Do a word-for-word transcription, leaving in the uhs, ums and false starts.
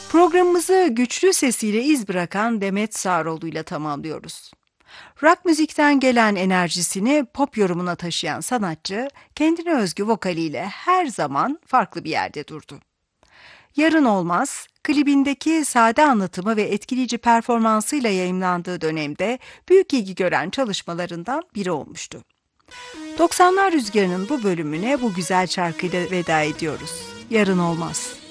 Programımızı güçlü sesiyle iz bırakan Demet Sağroğlu ile tamamlıyoruz. Rock müzikten gelen enerjisini pop yorumuna taşıyan sanatçı, kendine özgü vokaliyle her zaman farklı bir yerde durdu. Yarın Olmaz, klibindeki sade anlatımı ve etkileyici performansıyla yayımlandığı dönemde büyük ilgi gören çalışmalarından biri olmuştu. doksanlar Rüzgarı'nın bu bölümüne bu güzel şarkıyla veda ediyoruz. Yarın Olmaz.